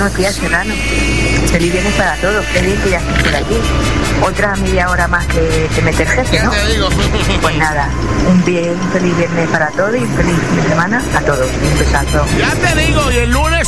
Buenos días, Serrano. Feliz viernes para todos. Qué bien que ya estés por aquí. Otra media hora más que te mete el jefe, ¿no? Ya te digo. Pues nada, un feliz viernes para todos y un feliz fin de semana a todos. Un besazo. Ya te digo, y el lunes